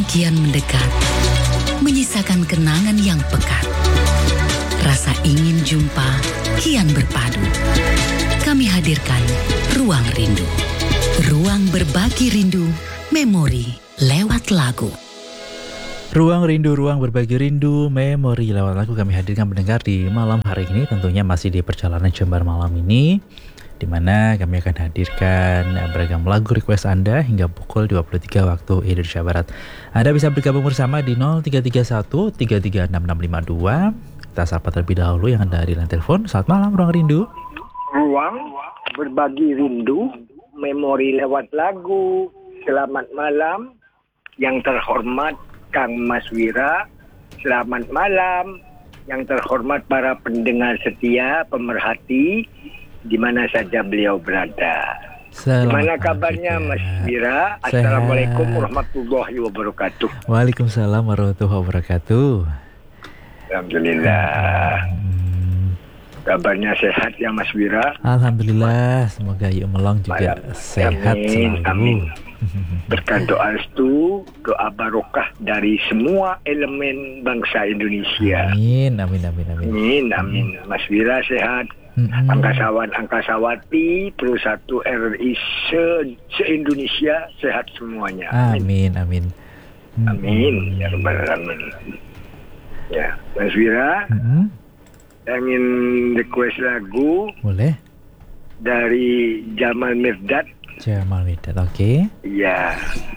yang kian mendekat, menyisakan kenangan yang pekat. Rasa ingin jumpa kian berpadu. Kami hadirkan Ruang Rindu. Ruang berbagi rindu, memori lewat lagu. Ruang Rindu, ruang berbagi rindu, memori lewat lagu kami hadirkan pendengar di malam hari ini. Tentunya masih di perjalanan Jember malam ini, di mana kami akan hadirkan beragam lagu request Anda hingga pukul 23 waktu Indonesia Barat. Anda bisa bergabung bersama di 0331 336652. Kita sapa terlebih dahulu yang ada di line telepon. Selamat malam Ruang Rindu. Ruang berbagi rindu, memori lewat lagu. Selamat malam yang terhormat Kang Mas Wira. Selamat malam yang terhormat para pendengar setia, pemerhati di mana saja beliau berada. Gimana kabarnya Mas Wira? Assalamualaikum warahmatullahi wabarakatuh. Waalaikumsalam warahmatullahi wabarakatuh. Alhamdulillah. Kabarnya sehat ya Mas Wira? Alhamdulillah. Semoga Yuk Melong juga sehat selalu. Amin. Berkat doa restu, doa barokah dari semua elemen bangsa Indonesia. Amin. Amin. Mas Wira sehat. Angkasawan Angkasawati Pro 1 RRI se-Indonesia sehat semuanya. Amin. Amin. Ya Rabbal Alamin. Ya, Mas Wira, ingin request lagu. Boleh. Dari Jamal Mirdad. Oke. Ya.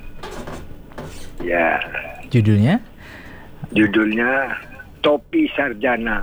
Judulnya Topi Sarjana.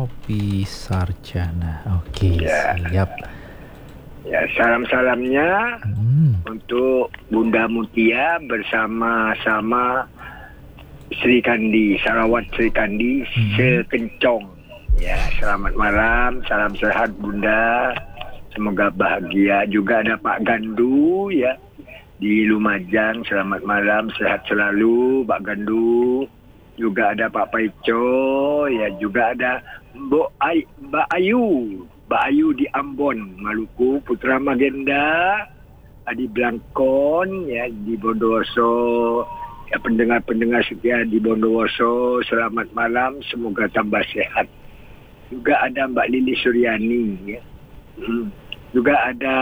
Oke, siap. Ya, salam-salamnya untuk Bunda Mutia bersama-sama Sri Kandi, Sarawat Sri Kandi Sekencong. Ya, selamat malam, salam sehat Bunda. Semoga bahagia. Juga ada Pak Gandu ya di Lumajang. Selamat malam, sehat selalu Pak Gandu. Juga ada Pak Paico ya, juga ada Mbak Ayu di Ambon, Maluku, Putra Magenda, Adi Blangkon ya di Bondowoso. Ya, pendengar-pendengar setia di Bondowoso, selamat malam, semoga tambah sehat. Juga ada Mbak Lili Suryani ya. Juga ada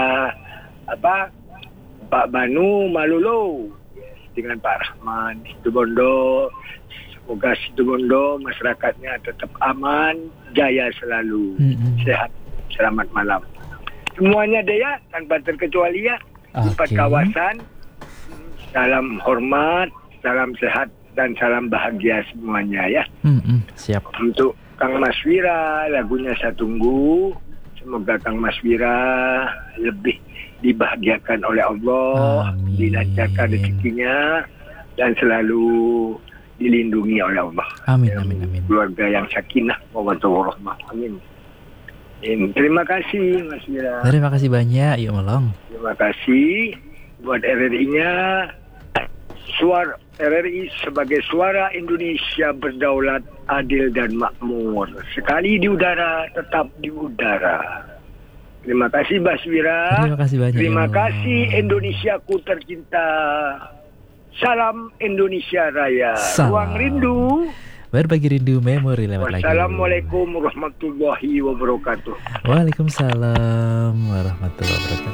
Pak Banu Malulo dengan Pak Rahman Situbondo. Semoga Situbondo masyarakatnya tetap aman, jaya selalu, sehat. Selamat malam semuanya deh ya, tanpa terkecuali ya. Empat kawasan. Salam hormat, salam sehat dan salam bahagia semuanya ya. Siap. Untuk Kang Mas Wira, lagunya saya tunggu. Semoga Kang Mas Wira lebih dibahagiakan oleh Allah, dilancarkan rezekinya dan selalu dilindungi oleh Allah. Amin. Keluarga yang sakinah mawaddah warahmah. Amin. Terima kasih Mas Wira. Terima kasih banyak Yuk Melong. Terima kasih buat RRI-nya. Suara RRI sebagai suara Indonesia berdaulat, adil dan makmur. Sekali di udara, tetap di udara. Terima kasih Baswira. Terima kasih banyak. Terima kasih Indonesiaku tercinta. Salam Indonesia Raya. Ruang Rindu. Berbagi rindu, memori lewat lagu. Wassalamualaikum warahmatullahi wabarakatuh. Waalaikumsalam warahmatullahi wabarakatuh.